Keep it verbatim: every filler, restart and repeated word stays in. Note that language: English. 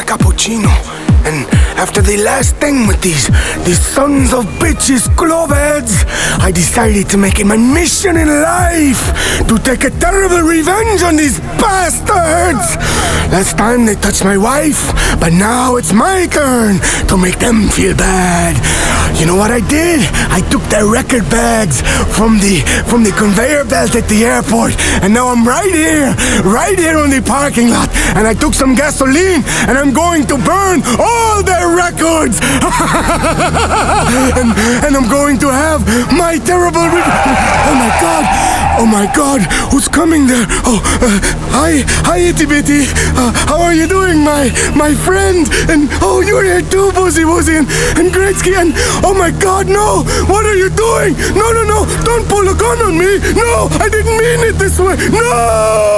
cappuccino. And after the last thing with these these sons of bitches glowheads, I decided to make it my mission in life to take a terrible revenge on these bastards. Last time they touched my wife, but now it's my turn to make them feel bad. You know what I did? I took their record bags from the from the conveyor belt at the airport, and now I'm right here, right here on the parking lot, and I took some gasoline, and I'm going to burn all their records. and, and I'm going to have my terrible re- Oh my god, oh my god, who's coming there? Oh, uh, hi, hi itty bitty, uh, how are you doing, my my friend? And oh, you're here too, Boozy Woozy, and, and Gretzky, and oh my god, no, what are you doing? No, no, no, don't pull a gun on me, no, I didn't mean it this way, no!